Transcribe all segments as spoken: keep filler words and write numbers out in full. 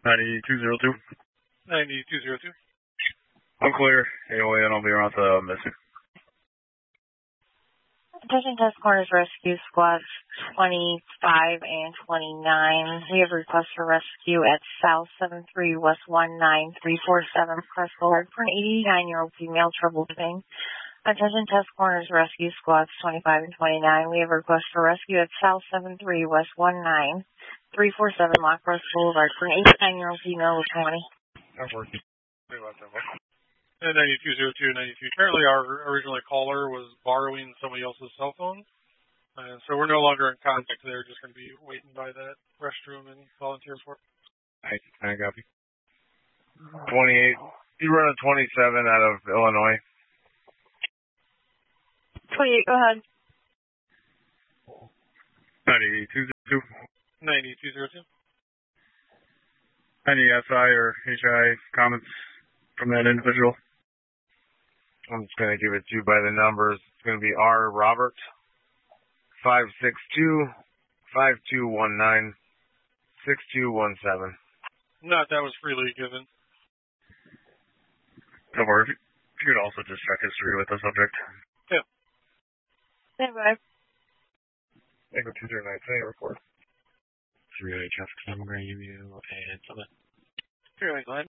ninety-two zero two. ninety-two zero two. I'm clear. A O A, and I'll be around the missing. Attention Task Corners Rescue Squads twenty-five and twenty-nine. We have request for rescue at South seven three West one nine three four seven. Press forward for an eighty-nine-year-old female troubleshooting. Attention Task Corners Rescue Squads twenty-five and twenty-nine. We have request for rescue at South seven three West one nine three four seven Lockrush Boulevard for an eighty-nine-year-old female with twenty. I'm working. And ninety-two zero two, ninety-two. Apparently our original caller was borrowing somebody else's cell phone. And so we're no longer in contact. They're just going to be waiting by that restroom and volunteer for it. I, I copy. twenty-eight. You run a twenty-seven out of Illinois. twenty-eight, go ahead. ninety-two zero two. ninety-two zero two. Any S I or H I comments from that individual? I'm just going to give it to you by the numbers. It's going to be R. Robert, five six two, five two one nine, six two one seven. No, that was freely given. Don't worry. You could also just check history with the subject. Yeah. Anyway. Echo two zero nine, say report. three oh eight traffic stop, I'm going to give you a summit. three oh eight, go ahead.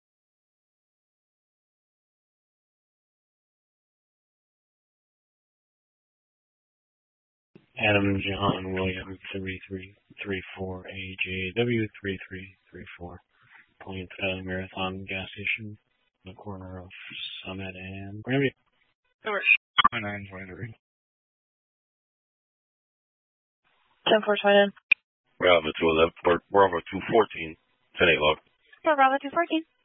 Adam John William three three three four A J W three three three four. Pulling into the Marathon gas station on the corner of Summit and Granby. nine twenty-three. ten four twenty-nine. Bravo two eleven, Bravo two fourteen, ten eight log. Bravo two fourteen.